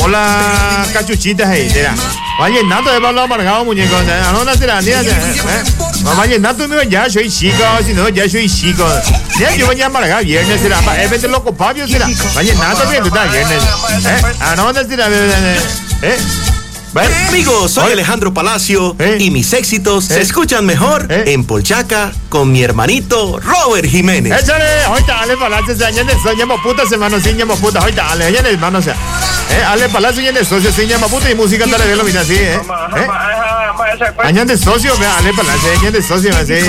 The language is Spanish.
Hola, cachuchitas ahí, será. Vallenato de Pablo Amargado, muñeco. No, no será, vallenato no, ya soy chico, si no, ya soy chico. Ya yo voy a amargar viernes, será. Vete loco, Pablo, será. Vallenato, bien, tú estás viernes. No, no será, Bueno, amigos, soy Alejandro Palacio y mis éxitos se escuchan mejor en Polchaca con mi hermanito Robert Jiménez. Échale, ahorita Ale Palacio, se añade soñamos puta, semana sin llamo puta, ahorita Ale, ya hermano, o sea. Ale Palacio y el socio sin llama puta y música tal vez lo mira así, añade socio, Ale Palacio, añade socio, así.